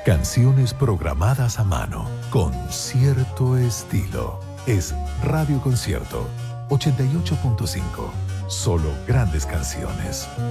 Canciones programadas a mano, con cierto estilo. Es Radio Concierto 88.5. Solo grandes canciones.